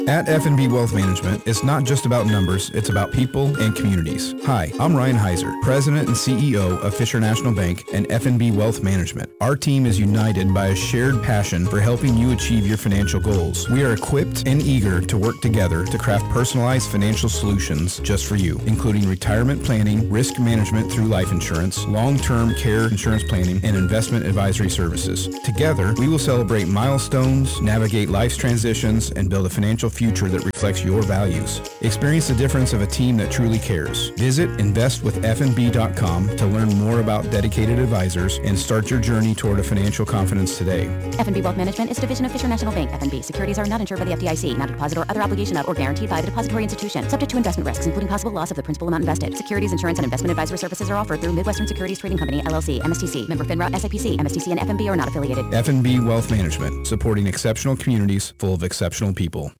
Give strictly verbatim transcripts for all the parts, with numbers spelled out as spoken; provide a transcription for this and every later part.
At F and B Wealth Management, it's not just about numbers, it's about people and communities. Hi, I'm Ryan Heiser, President and C E O of Fisher National Bank and F and B Wealth Management. Our team is united by a shared passion for helping you achieve your financial goals. We are equipped and eager to work together to craft personalized financial solutions just for you, including retirement planning, risk management through life insurance, long-term care insurance planning, and investment advisory services. Together, we will celebrate milestones, navigate life's transitions, and build a financial future that reflects your values. Experience the difference of a team that truly cares. Visit invest with f n b dot com to learn more about dedicated advisors and start your journey toward a financial confidence today. F and B Wealth Management is a division of Fisher National Bank. F and B securities are not insured by the F D I C, not a deposit or other obligation of or guaranteed by the depository institution. Subject to investment risks, including possible loss of the principal amount invested. Securities, insurance, and investment advisory services are offered through Midwestern Securities Trading Company, L L C, M S T C, member FINRA, S I P C. M S T C and F and B are not affiliated. F and B Wealth Management, supporting exceptional communities full of exceptional people.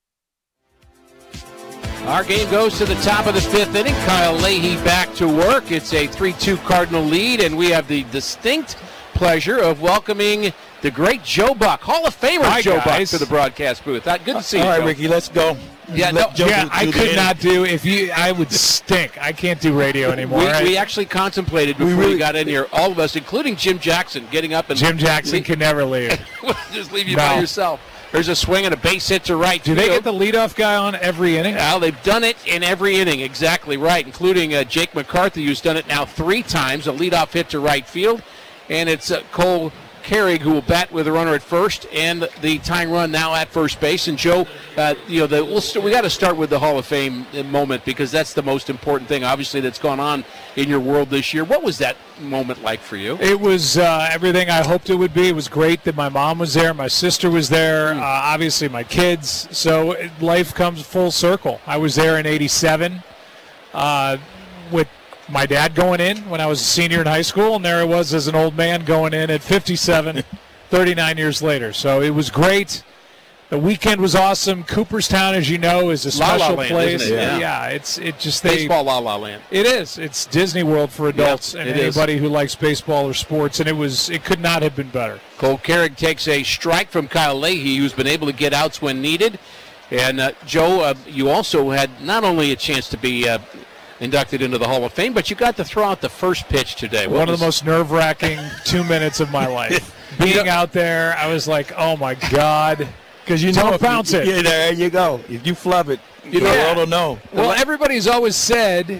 Our game goes to the top of the fifth inning. Kyle Leahy back to work. It's a three two Cardinal lead, and we have the distinct pleasure of welcoming the great Joe Buck, Hall of Famer Hi, Joe guys. Buck, to the broadcast booth. Uh, good to see All you, right, Joe. Ricky, let's go. Yeah, Let no, Joe yeah, do- I do the could inning. not do if you. I would stink. I can't do radio anymore. We, I- we actually contemplated before We we, really- got in here, all of us, including Jim Jackson, getting up and Jim Jackson can never leave. just leave you No. by yourself. There's a swing and a base hit to right. Do they field. get the leadoff guy on every inning? Well, they've done it in every inning, exactly right, including uh, Jake McCarthy, who's done it now three times, a leadoff hit to right field. And it's uh, Cole Carrig who will bat with a runner at first and the tying run now at first base. And, Joe, uh, you know, the, we'll st- we got to start with the Hall of Fame moment because that's the most important thing, obviously, that's gone on in your world this year. What was that moment like for you? It was uh, everything I hoped it would be. It was great that my mom was there, my sister was there, Mm. uh, obviously my kids. So it, life comes full circle. I was there in eighty-seven uh, with my dad going in when I was a senior in high school, and there I was as an old man going in at fifty-seven, thirty-nine years later. So it was great. The weekend was awesome. Cooperstown, as you know, is a La La special Land, place. isn't it? Yeah. yeah, it's it just they Baseball La La Land. it is. It's Disney World for adults Yep, and it is. anybody who likes baseball or sports, and it was it could not have been better. Cole Carrig takes a strike from Kyle Leahy, who's been able to get outs when needed. And, uh, Joe, uh, you also had not only a chance to be uh, inducted into the Hall of Fame, but you got to throw out the first pitch today. What One was- of the most nerve-wracking two minutes of my life. Being out there, I was like, oh, my God. Because you Don't know, if bounce you, it. Yeah, there you go. If you flub it, you know, Yeah. will know. Well, everybody's always said,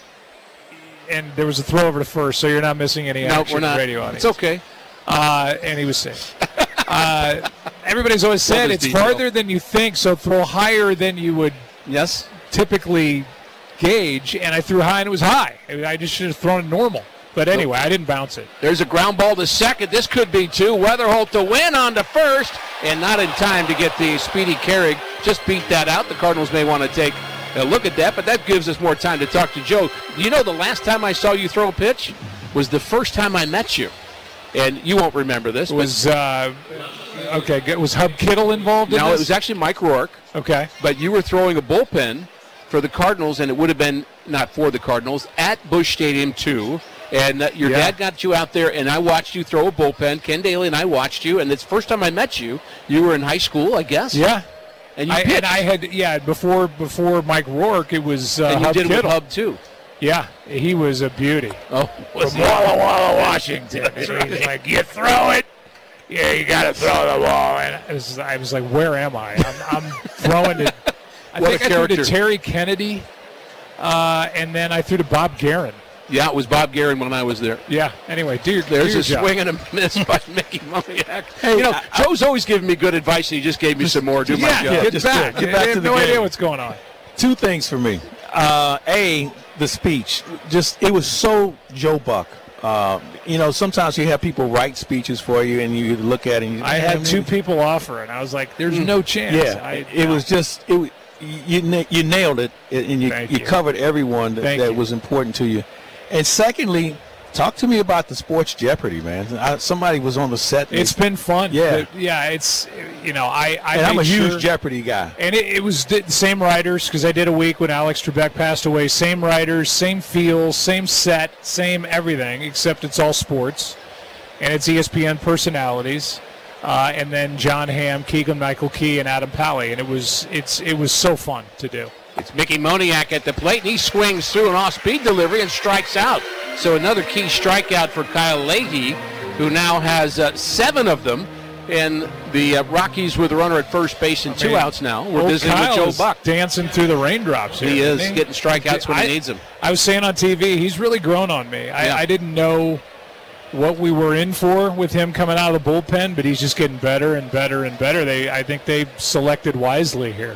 and there was a throw over to first, so you're not missing any No, action we're not. radio audience. It's okay. Uh, and he was safe. uh, everybody's always said Love it's his detail. farther than you think, so throw higher than you would Yes. typically gauge, and I threw high and it was high. I just should have thrown it normal. But anyway, I didn't bounce it. There's a ground ball to second. This could be two. Weatherholt to win on to first, and not in time to get the speedy Carrig. Just beat that out. The Cardinals may want to take a look at that, but that gives us more time to talk to Joe. You know, the last time I saw you throw a pitch was the first time I met you. And you won't remember this. It was, uh, okay, good. Was Hub Kittle involved in No, this? it was actually Mike Rourke. Okay. But you were throwing a bullpen for the Cardinals, and it would have been not for the Cardinals, at Busch Stadium too. And uh, your Yeah. dad got you out there, and I watched you throw a bullpen. Ken Daly and I watched you, and it's the first time I met you. You were in high school, I guess. Yeah. And you I, pitched. and I had, yeah, before before Mike Rourke, it was uh, and you Hub did it with Kittle. Hub too. Yeah, he was a beauty. Oh, was From he? Walla Walla, Washington. So he's like, you throw it. Yeah, you got to throw the ball. And I was, I was like, where am I? I'm, I'm throwing to, I What think a I threw character. to Terry Kennedy, uh, and then I threw to Bob Guerin. Yeah, it was Bob Guerin when I was there. Yeah, anyway, do your, There's do your a job. swing and a miss by Mickey Moniak. you know, Joe's always giving me good advice, and he just gave me some more. Do my Yeah, job. get just back. get back I to have the no game. idea what's going on. Two things for me. Uh, a, the speech. Just it was so Joe Buck. Uh, you know, sometimes you have people write speeches for you, and you look at it. And you, I had two people offer, and I was like, there's no chance. Yeah, I, it was just it. wa- You na- you nailed it, and you Thank you you. covered everyone that, Thank that you. was important to you. And secondly, talk to me about the Sports Jeopardy, man. I, somebody was on the set. and It's they- been fun. Yeah. But, yeah, it's, you know, I, I and I'm a made huge sure- Jeopardy guy. And it, it was the same writers, because I did a week when Alex Trebek passed away. Same writers, same feel, same set, same everything, except it's all sports. And it's E S P N personalities. uh, and then John Hamm, Keegan Michael Key, and Adam Pally, and it was it's it was so fun to do. It's Mickey Moniak at the plate, and he swings through an off-speed delivery and strikes out. So another key strikeout for Kyle Leahy, who now has uh, seven of them. And the uh, Rockies with a runner at first base and two I mean, outs now. We're visiting Kyle with Joe is Buck. Dancing through the raindrops here. He is he? getting strikeouts when I, he needs them. I was saying on T V, he's really grown on me. I, yeah. I didn't know what we were in for with him coming out of the bullpen, but he's just getting better and better and better. They, I think they selected wisely here.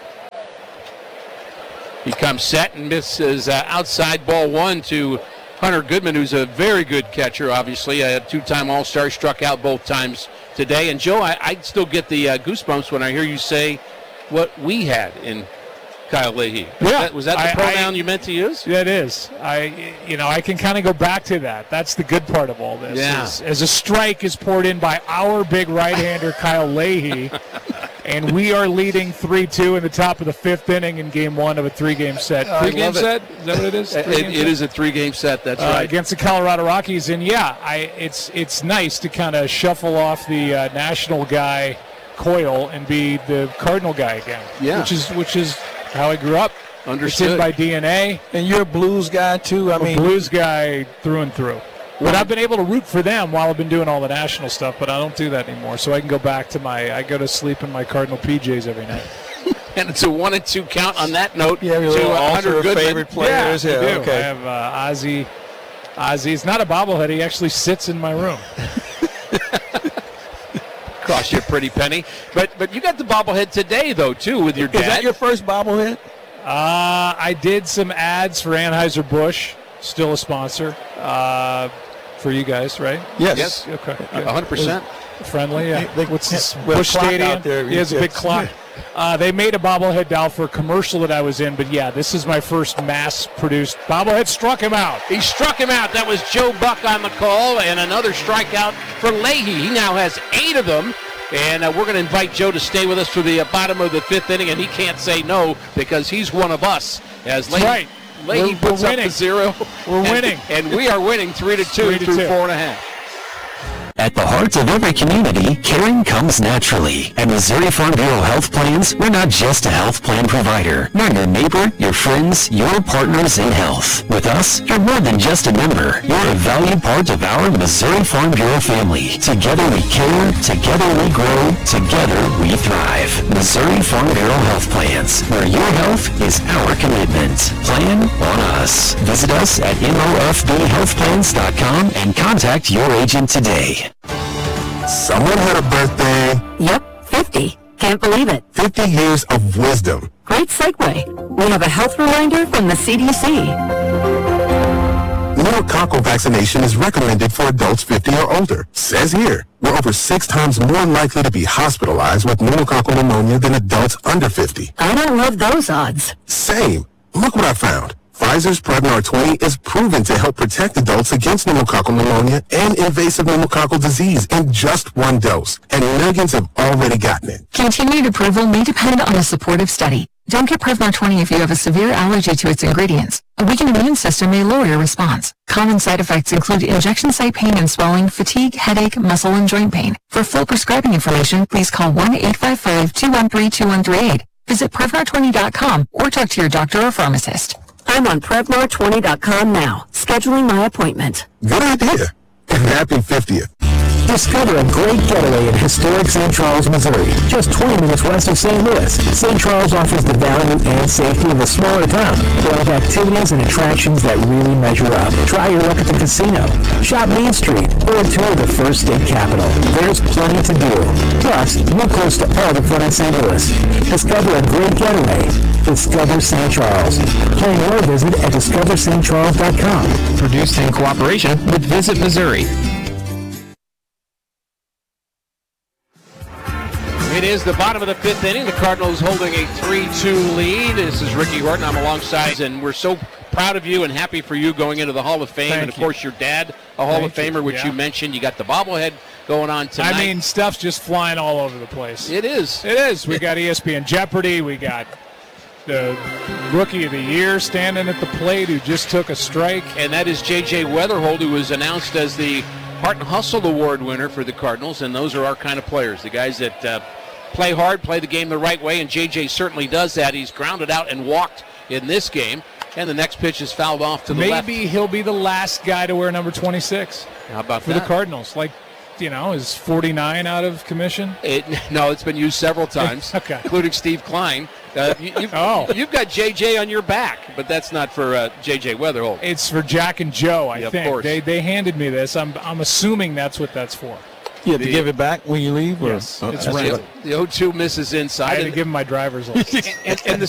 He comes set and misses uh, outside ball one to Hunter Goodman, who's a very good catcher, obviously. A two-time All-Star, struck out both times today. And, Joe, I, I still get the uh, goosebumps when I hear you say what we had in Kyle Leahy. Was yeah. That, was that the I, pronoun I, you meant to use? That is. I, you know, I can kind of go back to that. That's the good part of all this. Yeah. Is, as a strike is poured in by our big right-hander, Kyle Leahy, and we are leading three two in the top of the fifth inning in game one of a three-game set. Three-game set? Is that what it is? It, it is a three-game set, that's uh, right. Against the Colorado Rockies. And, yeah, I, it's it's nice to kind of shuffle off the uh, national guy coil and be the Cardinal guy again. Yeah. Which is which is how I grew up. Understood. It's in by D N A. And you're a Blues guy, too. I I'm mean, a Blues guy through and through. But I've been able to root for them while I've been doing all the national stuff, but I don't do that anymore. So I can go back to my, I go to sleep in my Cardinal P Js every night. And it's a one and two count on that note. Yeah, to uh, Hunter Goodman. Favorite players. Yeah, yeah I do. okay. I have uh, Ozzy. Ozzy. It's not a bobblehead. He actually sits in my room. Cost you a pretty penny. But but you got the bobblehead today, though, too, with your dad. Is that your first bobblehead? Uh, I did some ads for Anheuser-Busch, still a sponsor, uh, for you guys, right? Yes. Yes. Okay. one hundred percent. Friendly, yeah. They, What's this? with Busch a clock Stadium? out there. He has a big clock. Uh, they made a bobblehead doll for a commercial that I was in, but yeah, this is my first mass-produced bobblehead. Struck him out. He struck him out. That was Joe Buck on the call, and another strikeout for Leahy. He now has eight of them. And uh, we're going to invite Joe to stay with us for the uh, bottom of the fifth inning, and he can't say no because he's one of us. As Leahy, right. Leahy we're, puts we're up the zero. We're and, winning. And we are winning three to two three to through two. four and a half. At the heart of every community, caring comes naturally. At Missouri Farm Bureau Health Plans, we're not just a health plan provider. We're your neighbor, your friends, your partners in health. With us, you're more than just a member. You're a valued part of our Missouri Farm Bureau family. Together we care, together we grow, together we thrive. Missouri Farm Bureau Health Plans, where your health is our commitment. Plan on us. Visit us at M O F B health plans dot com and contact your agent today. Someone had a birthday. Yep, fifty. Can't believe it. fifty years of wisdom. Great segue. We have a health reminder from the C D C. Pneumococcal vaccination is recommended for adults fifty or older. Says here, we're over six times more likely to be hospitalized with pneumococcal pneumonia than adults under fifty. I don't love those odds. Same. Look what I found. Pfizer's Prevnar twenty is proven to help protect adults against pneumococcal pneumonia and invasive pneumococcal disease in just one dose, and millions have already gotten it. Continued approval may depend on a supportive study. Don't get Prevnar twenty if you have a severe allergy to its ingredients. A weakened immune system may lower your response. Common side effects include injection site pain and swelling, fatigue, headache, muscle, and joint pain. For full prescribing information, please call one eight five five, two one three, two one three eight. Visit Prevnar twenty dot com or talk to your doctor or pharmacist. I'm on Prevnar twenty dot com now, scheduling my appointment. Good idea. And happy fiftieth. Discover a great getaway in historic Saint Charles, Missouri, just twenty minutes west of Saint Louis. Saint Charles offers the value and safety of a smaller town, full of activities and attractions that really measure up. Try your luck at the casino, shop Main Street, or tour the first state capital. There's plenty to do. Plus, you're close to all the fun in Saint Louis. Discover a great getaway. Discover Saint Charles. Plan your visit at discover st charles dot com. Produced in cooperation with Visit Missouri. It is the bottom of the fifth inning. The Cardinals holding a three two lead. This is Ricky Horton. I'm alongside, and we're so proud of you and happy for you going into the Hall of Fame. Thank and, of you. course, your dad, a Hall Thank of Famer, you. which Yeah. you mentioned. You got the bobblehead going on tonight. I mean, stuff's just flying all over the place. It is. It is. We got E S P N Jeopardy. We got the Rookie of the Year standing at the plate who just took a strike. And that is J J Weatherhold, who was announced as the Heart and Hustle Award winner for the Cardinals, and those are our kind of players, the guys that uh, play hard, play the game the right way, and J J certainly does that. He's grounded out and walked in this game, and the next pitch is fouled off to the Maybe left. Maybe he'll be the last guy to wear number twenty-six. How about for that? the Cardinals? Like, you know, is forty-nine out of commission? It, no, it's been used several times, okay. including Steve Klein. Uh, you, you've, oh. you've got J J on your back, but that's not for uh, J J Weatherholt. It's for Jack and Joe, I yeah, think. Of course. They they handed me this. I'm I'm assuming that's what that's for. You have to give it back when you leave? Yes, or? it's Oh, rented. The oh two misses inside. I had to give him my driver's license. and, and the